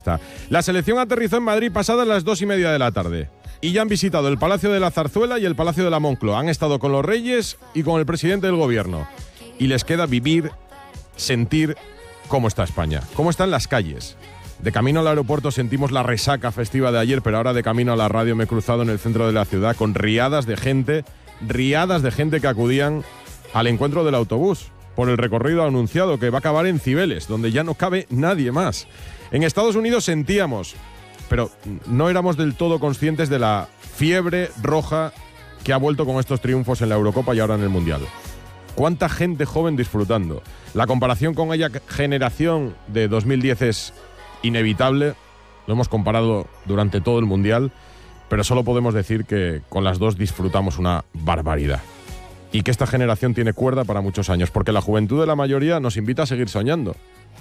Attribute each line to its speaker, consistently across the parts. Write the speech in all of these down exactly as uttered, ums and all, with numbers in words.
Speaker 1: La selección aterrizó en Madrid pasadas las dos y media de la tarde y ya han visitado el Palacio de la Zarzuela y el Palacio de la Moncloa. Han estado con los Reyes y con el presidente del gobierno. Y les queda vivir, sentir cómo está España, cómo están las calles. De camino al aeropuerto sentimos la resaca festiva de ayer, pero ahora de camino a la radio me he cruzado en el centro de la ciudad con riadas de gente, riadas de gente que acudían al encuentro del autobús por el recorrido anunciado que va a acabar en Cibeles, donde ya no cabe nadie más. En Estados Unidos sentíamos, pero no éramos del todo conscientes de la fiebre roja que ha vuelto con estos triunfos en la Eurocopa y ahora en el Mundial. ¿Cuánta gente joven disfrutando? La comparación con aquella generación de dos mil diez es inevitable. Lo hemos comparado durante todo el Mundial, pero solo podemos decir que con las dos disfrutamos una barbaridad. Y que esta generación tiene cuerda para muchos años, porque la juventud de la mayoría nos invita a seguir soñando.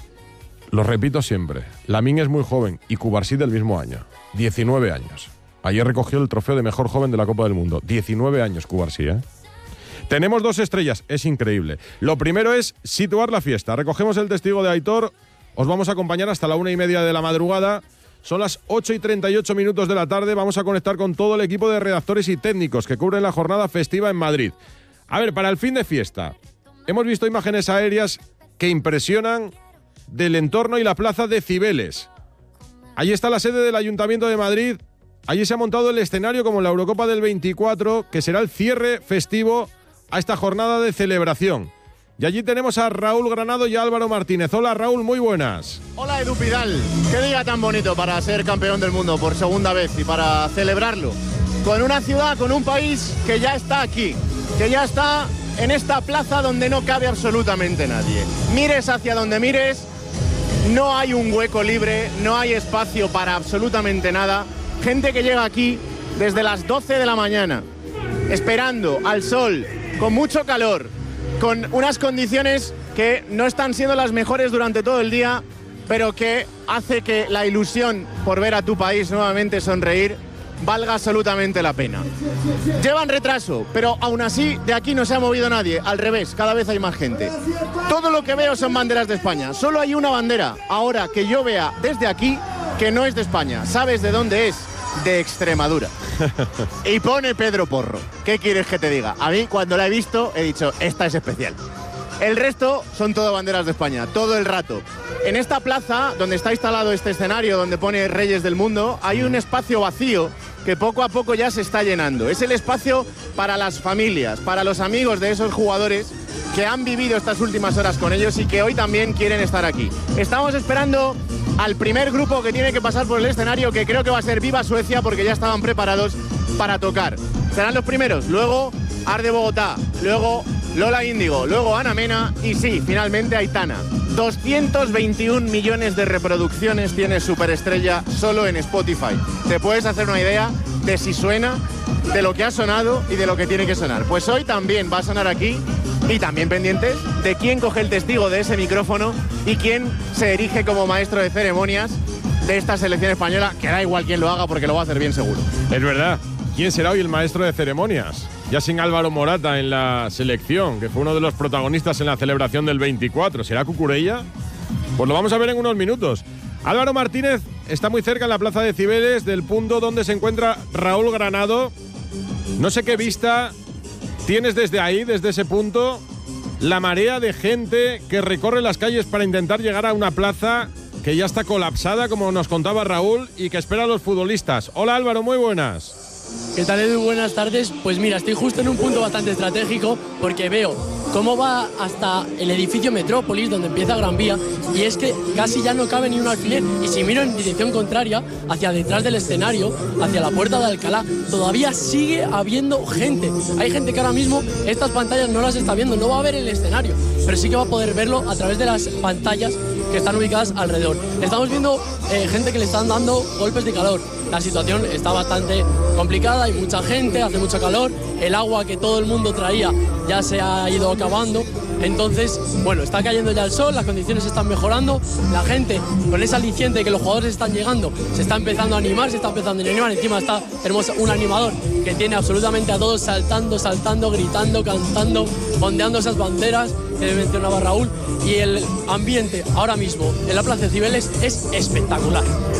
Speaker 1: Lo repito siempre, Lamine es muy joven y Cubarsí del mismo año, diecinueve años. Ayer recogió el trofeo de mejor joven de la Copa del Mundo, diecinueve años Cubarsí, ¿eh? Tenemos dos estrellas, es increíble. Lo primero es situar la fiesta. Recogemos el testigo de Aitor, os vamos a acompañar hasta la una y media de la madrugada. Son las ocho y treinta y ocho minutos de la tarde, vamos a conectar con todo el equipo de redactores y técnicos que cubren la jornada festiva en Madrid. A ver, para el fin de fiesta, hemos visto imágenes aéreas que impresionan del entorno y la plaza de Cibeles. Allí está la sede del Ayuntamiento de Madrid. Allí se ha montado el escenario como en la Eurocopa del veinticuatro, que será el cierre festivo a esta jornada de celebración. Y allí tenemos a Raúl Granado y a Álvaro Martínez. Hola Raúl, muy buenas.
Speaker 2: Hola Edu Pidal, qué día tan bonito para ser campeón del mundo por segunda vez y para celebrarlo. Con una ciudad, con un país que ya está aquí, que ya está en esta plaza donde no cabe absolutamente nadie. Mires hacia donde mires, no hay un hueco libre, no hay espacio para absolutamente nada. Gente que llega aquí desde las doce de la mañana, esperando al sol, con mucho calor, con unas condiciones que no están siendo las mejores durante todo el día, pero que hace que la ilusión por ver a tu país nuevamente sonreír valga absolutamente la pena. Llevan retraso, pero aún así de aquí no se ha movido nadie, al revés, cada vez hay más gente. Todo lo que veo son banderas de España, solo hay una bandera, ahora que yo vea desde aquí, que no es de España. ¿Sabes de dónde es? De Extremadura. Y pone Pedro Porro. ¿Qué quieres que te diga? A mí cuando la he visto he dicho, esta es especial. El resto son todo banderas de España, todo el rato. En esta plaza, donde está instalado este escenario, donde pone Reyes del Mundo, hay un espacio vacío que poco a poco ya se está llenando. Es el espacio para las familias, para los amigos de esos jugadores que han vivido estas últimas horas con ellos y que hoy también quieren estar aquí. Estamos esperando al primer grupo que tiene que pasar por el escenario, que creo que va a ser Viva Suecia, porque ya estaban preparados para tocar. Serán los primeros, luego Arde Bogotá, luego Lola Índigo, luego Ana Mena y sí, finalmente Aitana. doscientos veintiún millones de reproducciones tiene Superestrella solo en Spotify. Te puedes hacer una idea de si suena, de lo que ha sonado y de lo que tiene que sonar. Pues hoy también va a sonar aquí y también pendientes de quién coge el testigo de ese micrófono y quién se erige como maestro de ceremonias de esta selección española, que da igual quién lo haga porque lo va a hacer bien seguro.
Speaker 1: Es verdad. ¿Quién será hoy el maestro de ceremonias? Ya sin Álvaro Morata en la selección, que fue uno de los protagonistas en la celebración del veinticuatro. ¿Será Cucurella? Pues lo vamos a ver en unos minutos. Álvaro Martínez está muy cerca en la plaza de Cibeles, del punto donde se encuentra Raúl Granado. No sé qué vista tienes desde ahí, desde ese punto, la marea de gente que recorre las calles para intentar llegar a una plaza que ya está colapsada, como nos contaba Raúl, y que espera a los futbolistas. Hola Álvaro, muy buenas.
Speaker 3: ¿Qué tal, Edu? Buenas tardes. Pues mira, estoy justo en un punto bastante estratégico porque veo cómo va hasta el edificio Metrópolis, donde empieza Gran Vía, y es que casi ya no cabe ni un alfiler. Y si miro en dirección contraria, hacia detrás del escenario, hacia la puerta de Alcalá, todavía sigue habiendo gente. Hay gente que ahora mismo estas pantallas no las está viendo, no va a ver el escenario, pero sí que va a poder verlo a través de las pantallas que están ubicadas alrededor. Estamos viendo eh, gente que le están dando golpes de calor. La situación está bastante complicada, hay mucha gente, hace mucho calor, el agua que todo el mundo traía ya se ha ido acabando Entonces, bueno, está cayendo ya el sol, las condiciones están mejorando, la gente con ese aliciente de que los jugadores están llegando, se está empezando a animar, se está empezando a animar, encima está hermoso un animador que tiene absolutamente a todos saltando, saltando, gritando, cantando, ondeando esas banderas que mencionaba Raúl, y el ambiente ahora mismo en la Plaza de Cibeles es espectacular.